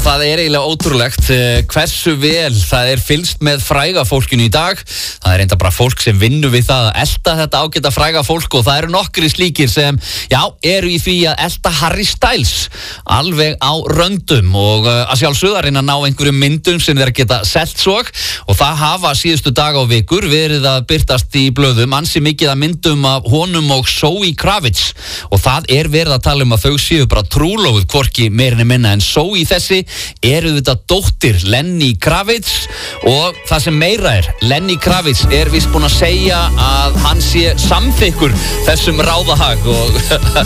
það eiginlega ótrúlegt hversu vel það fylgst með fræga fólkinu í dag. Það enda bara fólk sem vinnur við það að elta þetta ágæta fræga fólk og það eru nokkri slíkir sem, eru í því að elta Harry Styles alveg á röndum og að sjálfsögðu að reyna að ná einhverjum myndum sem þeir geta selt svo og það hafa síðustu daga og vikur verið að birtast í blöðum ansi mikið að myndum af honum og Zoe Kravitz og það verið að tala að þau séu bara trúlófuð hvorki meirinni minna en Zoe þessi þetta dóttir Lenny Kravitz og það sem meira Lenny Kravitz víst búinn að segja að hann sé samþykkur þessum ráðahag og